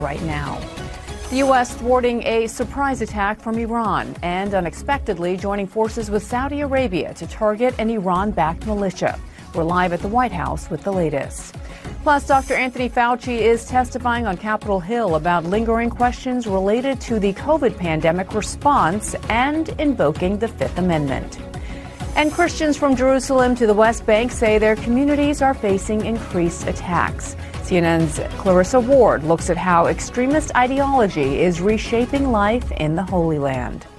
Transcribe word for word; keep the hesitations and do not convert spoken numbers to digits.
right now. The U S thwarting a surprise attack from Iran and unexpectedly joining forces with Saudi Arabia to target an Iran-backed militia. We're live at the White House with the latest. Plus, Doctor Anthony Fauci is testifying on Capitol Hill about lingering questions related to the COVID pandemic response and invoking the Fifth Amendment. And Christians from Jerusalem to the West Bank say their communities are facing increased attacks. C N N's Clarissa Ward looks at how extremist ideology is reshaping life in the Holy Land.